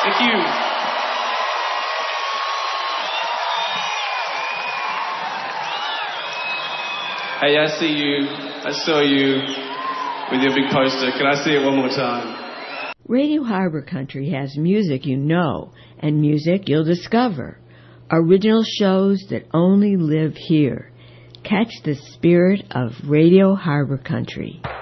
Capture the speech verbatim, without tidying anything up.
Thank you. Hey, I see you. I saw you with your big poster. Can I see it one more time? Radio Harbor Country has music you know and music you'll discover. Original shows that only live here. Catch the spirit of Radio Harbor Country.